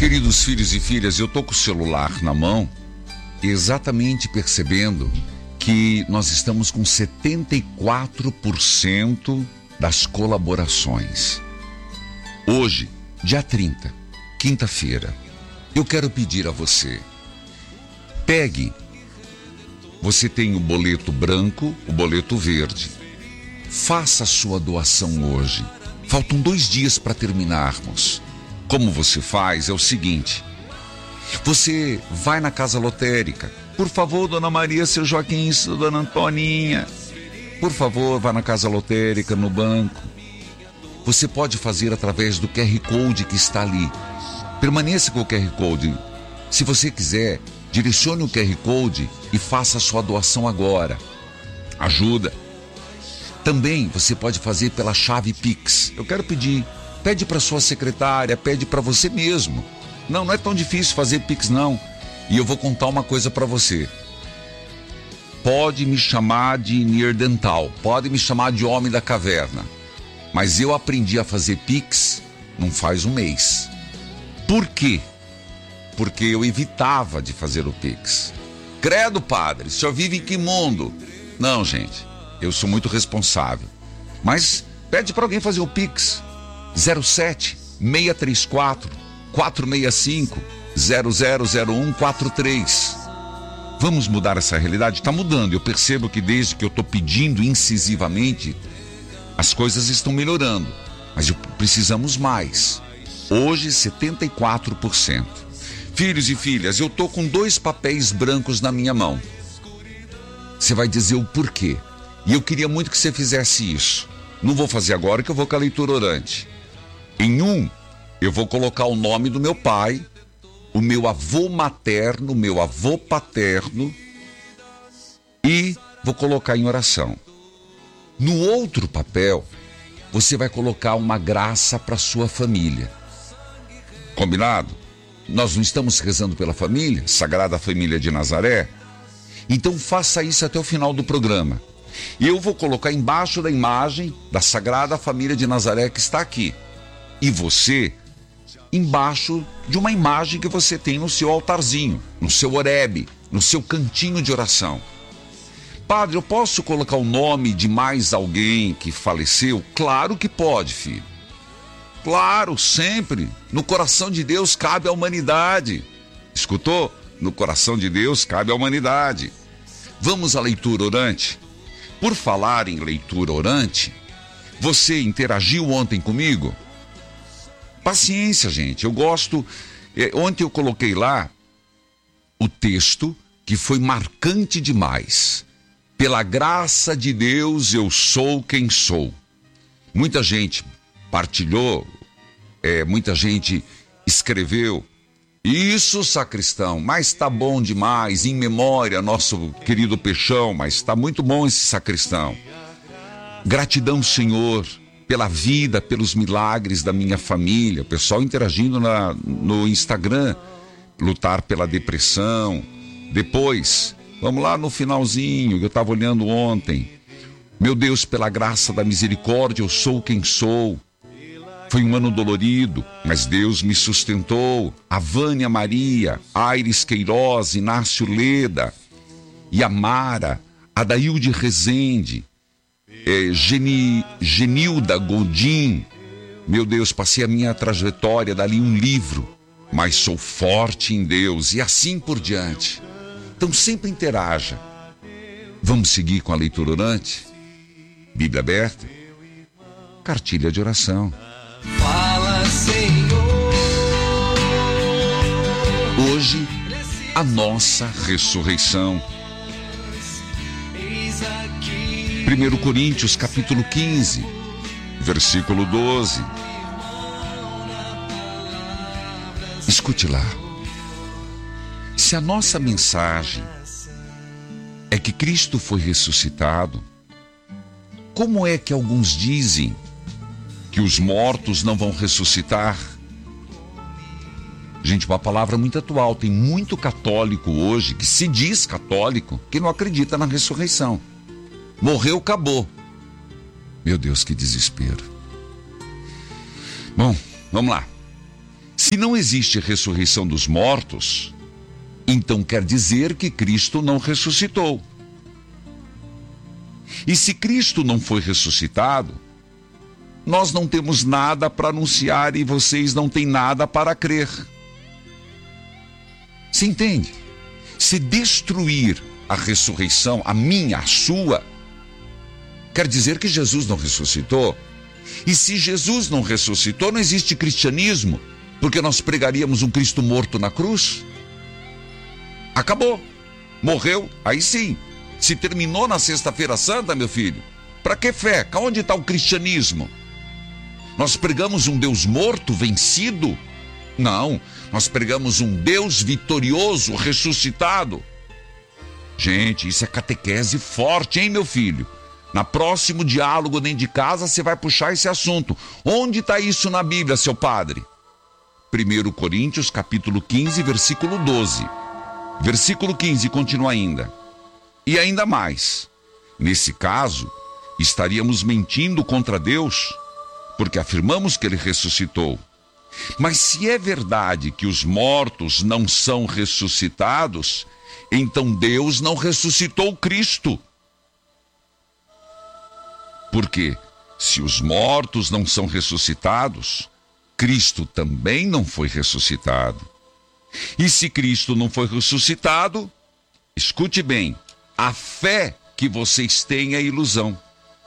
Queridos filhos e filhas, eu tô com o celular na mão, exatamente percebendo que nós estamos com 74% das colaborações. Hoje, dia 30, quinta-feira, eu quero pedir a você, pegue, você tem o boleto branco, o boleto verde, faça a sua doação hoje. Faltam 2 dias para terminarmos. Como você faz é o seguinte, você vai na casa lotérica, por favor, Dona Maria, seu Joaquim, Dona Antoninha, por favor, vá na casa lotérica, no banco. Você pode fazer através do QR Code que está ali. Permaneça com o QR Code. Se você quiser, direcione o QR Code e faça a sua doação agora. Ajuda. Também você pode fazer pela chave Pix. Eu quero pedir, pede para sua secretária, pede para você mesmo. Não é tão difícil fazer Pix não. E eu vou contar uma coisa para você. Pode me chamar de Neandertal, pode me chamar de Homem da Caverna. Mas eu aprendi a fazer Pix não faz um mês. Por quê? Porque eu evitava de fazer o Pix. Credo, padre, o senhor vive em que mundo? Não, gente, eu sou muito responsável. Mas pede para alguém fazer o Pix. 07-634-465-000143. Vamos mudar essa realidade? Está mudando. Eu percebo que desde que eu estou pedindo incisivamente, as coisas estão melhorando. Mas precisamos mais. Hoje, 74%. Filhos e filhas, eu estou com 2 papéis brancos na minha mão. Você vai dizer o porquê. E eu queria muito que você fizesse isso. Não vou fazer agora, que eu vou com a leitura orante. Em um, eu vou colocar o nome do meu pai, o meu avô materno, o meu avô paterno, e vou colocar em oração. No outro papel, você vai colocar uma graça para sua família. Combinado? Nós não estamos rezando pela família, Sagrada Família de Nazaré? Então faça isso até o final do programa. E eu vou colocar embaixo da imagem da Sagrada Família de Nazaré que está aqui. E você, embaixo de uma imagem que você tem no seu altarzinho, no seu oreb, no seu cantinho de oração. Padre, eu posso colocar o nome de mais alguém que faleceu? Claro que pode, filho. Claro, sempre. No coração de Deus cabe a humanidade. Escutou? No coração de Deus cabe a humanidade. Vamos à leitura orante? Por falar em leitura orante, você interagiu ontem comigo? Paciência, gente, eu gosto. Ontem eu coloquei lá o texto que foi marcante demais. Pela graça de Deus eu sou quem sou. Muita gente partilhou, muita gente escreveu. Isso, sacristão, mas tá bom demais, em memória, nosso querido Peixão, mas tá muito bom esse sacristão. Gratidão, Senhor, pela vida, pelos milagres da minha família. O pessoal interagindo no Instagram, lutar pela depressão. Depois, vamos lá no finalzinho, que eu estava olhando ontem. Meu Deus, pela graça da misericórdia, eu sou quem sou. Foi um ano dolorido, mas Deus me sustentou. A Vânia Maria, Aires Queiroz, Inácio Leda, Yamara, Adailde Rezende, Genilda Godin. Meu Deus, passei a minha trajetória, dali um livro, mas sou forte em Deus, e assim por diante. Então sempre interaja. Vamos seguir com a leitura orante? Bíblia aberta? Cartilha de oração. Fala, Senhor. Hoje, a nossa ressurreição. 1 Coríntios, capítulo 15, versículo 12. Escute lá. Se a nossa mensagem é que Cristo foi ressuscitado, como é que alguns dizem que os mortos não vão ressuscitar? Gente, uma palavra muito atual. Tem muito católico hoje que se diz católico que não acredita na ressurreição. Morreu, acabou. Meu Deus, que desespero. Bom, vamos lá. Se não existe ressurreição dos mortos, então quer dizer que Cristo não ressuscitou. E se Cristo não foi ressuscitado, nós não temos nada para anunciar e vocês não têm nada para crer. Você entende? Se destruir a ressurreição, a minha, a sua, quer dizer que Jesus não ressuscitou. E se Jesus não ressuscitou, não existe cristianismo, porque nós pregaríamos um Cristo morto na cruz. Acabou. Morreu, aí sim. Se terminou na Sexta-feira Santa, meu filho, para que fé? Onde está o cristianismo? Nós pregamos um Deus morto, vencido? Não, nós pregamos um Deus vitorioso, ressuscitado. Gente, isso é catequese forte, hein, meu filho? Na próximo diálogo dentro de casa, você vai puxar esse assunto. Onde está isso na Bíblia, seu padre? 1 Coríntios, capítulo 15, versículo 12. Versículo 15 continua ainda. E ainda mais. Nesse caso, estaríamos mentindo contra Deus, porque afirmamos que Ele ressuscitou. Mas se é verdade que os mortos não são ressuscitados, então Deus não ressuscitou Cristo. Porque se os mortos não são ressuscitados, Cristo também não foi ressuscitado. E se Cristo não foi ressuscitado, escute bem, a fé que vocês têm é ilusão.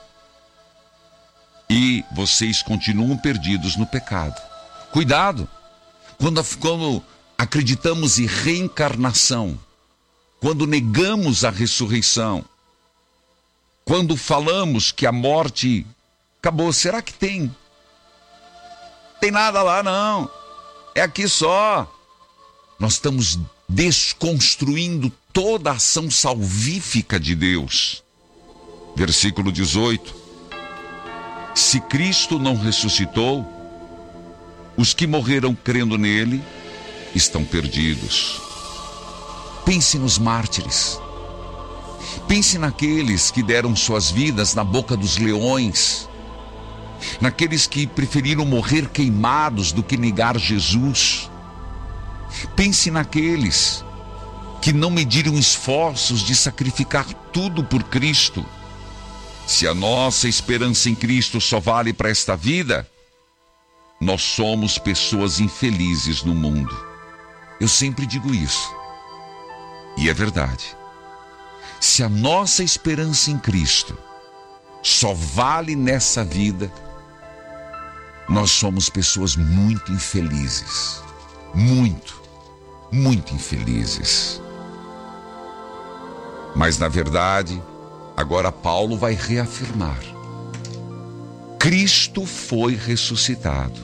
E vocês continuam perdidos no pecado. Cuidado, quando acreditamos em reencarnação, quando negamos a ressurreição, quando falamos que a morte acabou, será que tem? Tem nada lá não, é aqui só. Nós estamos desconstruindo toda a ação salvífica de Deus. Versículo 18. Se Cristo não ressuscitou, os que morreram crendo nele estão perdidos. Pense nos mártires. Pense naqueles que deram suas vidas na boca dos leões. Naqueles que preferiram morrer queimados do que negar Jesus. Pense naqueles que não mediram esforços de sacrificar tudo por Cristo. Se a nossa esperança em Cristo só vale para esta vida, nós somos pessoas infelizes no mundo. Eu sempre digo isso. E é verdade. Se a nossa esperança em Cristo só vale nessa vida, nós somos pessoas muito infelizes. Muito infelizes. Mas na verdade, agora Paulo vai reafirmar: Cristo foi ressuscitado.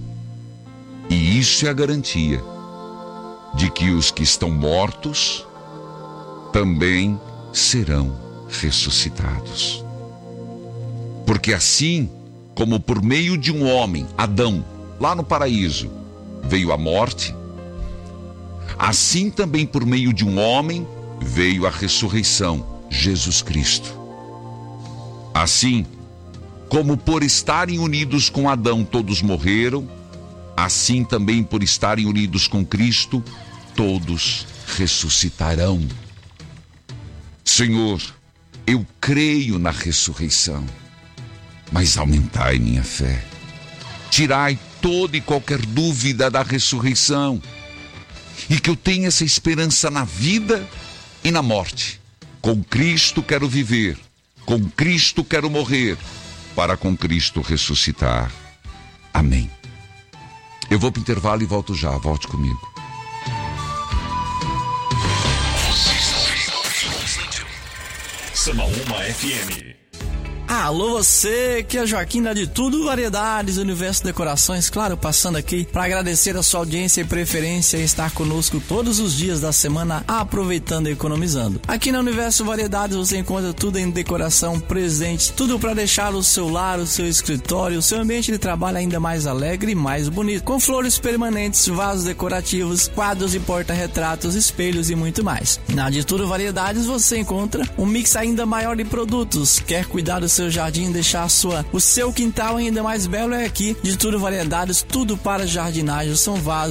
E isso é a garantia de que os que estão mortos também serão ressuscitados. Porque assim como por meio de um homem, Adão, lá no paraíso, veio a morte, assim também por meio de um homem veio a ressurreição, Jesus Cristo. Assim como por estarem unidos com Adão todos morreram, assim também por estarem unidos com Cristo todos ressuscitarão. Senhor, eu creio na ressurreição, mas aumentai minha fé. Tirai toda e qualquer dúvida da ressurreição, e que eu tenha essa esperança na vida e na morte. Com Cristo quero viver, com Cristo quero morrer, para com Cristo ressuscitar. Amém. Eu vou para o intervalo e volto já, volte comigo. Samaúma FM. Alô você, que é Joaquim da De Tudo Variedades, Universo Decorações, claro, passando aqui para agradecer a sua audiência e preferência em estar conosco todos os dias da semana, aproveitando e economizando. Aqui na Universo Variedades você encontra tudo em decoração, presentes, tudo para deixar o seu lar, o seu escritório, o seu ambiente de trabalho ainda mais alegre e mais bonito, com flores permanentes, vasos decorativos, quadros e porta-retratos, espelhos e muito mais. Na De Tudo Variedades você encontra um mix ainda maior de produtos. Quer cuidar do seu seu jardim, deixar o seu quintal ainda mais belo, é aqui. De Tudo Variedades, tudo para jardinagem. São vasos